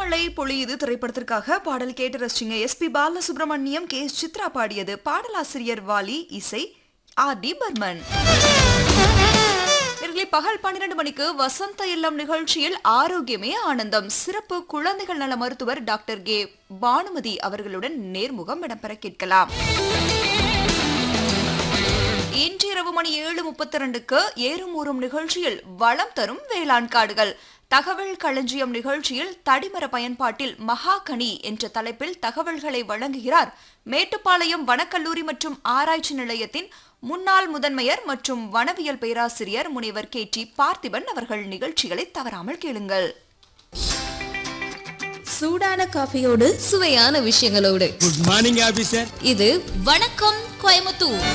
பூமழை பொழியுது திரைப்படத்திற்காக பாடல் கேட்டு ரசிச்சிங்க. எஸ்பி பாலசுப்ரமணியம், கே சித்ரா பாடியது. பாடலாசிரியர் வாலி, இசை ஆர்.டி. பர்மன். பகல் 12 மணிக்கு வசந்த இல்லம் நிகழ்ச்சியில் ஆரோக்கியமே ஆனந்தம் சிறப்பு குழந்தைகள் நல மருத்துவர் டாக்டர் கே பானுமதி அவர்களுடன் நேர்முகம் இடம்பெற கேட்கலாம். இன்று இரவு மணி 7:32க்கு ஏறும் ஊறும் நிகழ்ச்சியில் வளம் தரும் வேளாண் காடுகள் தகவல் களஞ்சியம் நிகழ்ச்சியில் தடிமர பயன்பாட்டில் மகாகனி என்ற தலைப்பில் தகவல்களை வழங்குகிறார் மேட்டுப்பாளையம் வனக்கல்லூரி மற்றும் ஆராய்ச்சி நிலையத்தின் முன்னாள் முதன்மையர் மற்றும் வனவியல் பேராசிரியர் முனைவர் கே.டி. பார்த்திபன் அவர்கள். நிகழ்ச்சிகளை தவறாமல் கேளுங்கள். சூடான காஃபியோடு சுவையான விஷயங்களோடு. Good morning officer. இது வணக்கம் கோயம்புத்தூர்.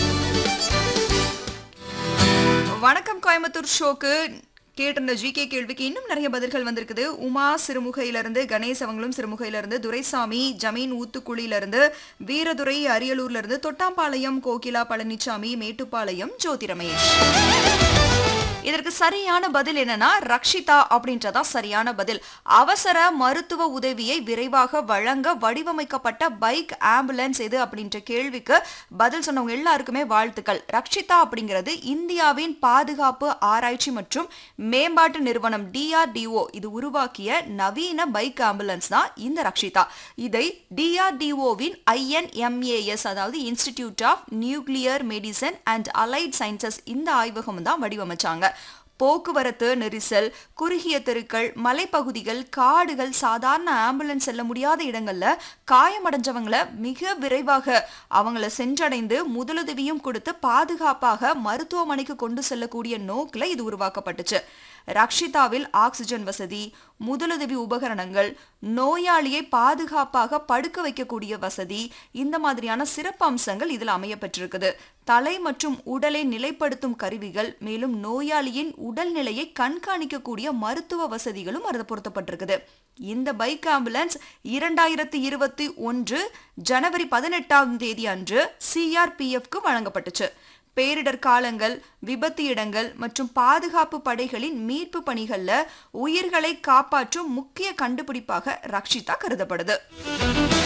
வணக்கம் கோயம்புத்தூர் ஷோக்கு கேட்டிருந்த ஜிகே கேள்விக்கு இன்னும் நிறைய பதில்கள் வந்திருக்குது. உமா சிறுமுகையிலிருந்து, கணேஷ் அவங்களும் சிறுமுகையிலிருந்து, துரைசாமி ஜமீன் ஊத்துக்குழியிலிருந்து, வீரதுரை அரியலூர்ல இருந்து, தொட்டாம்பாளையம் கோகிலா பழனிசாமி, மேட்டுப்பாளையம் ஜோதி ரமேஷ். இதற்கு சரியான பதில் என்னன்னா ரக்ஷிதா அப்படின்றதா சரியான பதில். அவசர மருத்துவ உதவியை விரைவாக வழங்க வடிவமைக்கப்பட்ட பைக் ஆம்புலன்ஸ் எது அப்படின்ற கேள்விக்கு பதில் சொன்னவங்க எல்லாருக்குமே வாழ்த்துக்கள். ரக்ஷிதா அப்படிங்கிறது இந்தியாவின் பாதுகாப்பு ஆராய்ச்சி மற்றும் மேம்பாட்டு நிறுவனம் DRDO இது உருவாக்கிய நவீன பைக் ஆம்புலன்ஸ் தான் இந்த ரக்ஷிதா. இதை DRDOவின் INMAS அதாவது institute of nuclear medicine and allied sciences இந்த ஆய்வகம் தான் வடிவமைச்சாங்க. போக்குவரத்து நெரிசல், குறுகிய தெருக்கள், மலைப்பகுதிகள், காடுகள், சாதாரண ஆம்புலன்ஸ் செல்ல முடியாத இடங்கள்ல காயமடைஞ்சவங்களை மிக விரைவாக அவங்கள சென்றடைந்து முதலுதவியும் கொடுத்து பாதுகாப்பாக மருத்துவமனைக்கு கொண்டு செல்லக்கூடிய நோக்கில் இது உருவாக்கப்பட்டுச்சு. ரக்ஷிதாவில் ஆக்சிஜன் வசதி, முதலுதவி உபகரணங்கள், நோயாளியை பாதுகாப்பாக படுக்க வைக்கக்கூடிய வசதி, இந்த மாதிரியான சிறப்பு அம்சங்கள் இதில் அமையப்பட்டிருக்குது. தலை மற்றும் உடலை நிலைப்படுத்தும் கருவிகள், மேலும் நோயாளியின் உடல்நிலையை கண்காணிக்கக்கூடிய மருத்துவ வசதிகளும் அது பொருத்தப்பட்டிருக்குது. இந்த பைக் ஆம்புலன்ஸ் 2021 ஜனவரி 18 அன்று CRPFக்கு வழங்கப்பட்டுச்சு. பேரிடர் காலங்கள், விபத்து இடங்கள் மற்றும் பாதுகாப்பு படைகளின் மீட்பு பணிகள்ல உயிர்களை காப்பாற்றும் முக்கிய கண்டுபிடிப்பாக ரக்ஷிதா கருதப்படுது.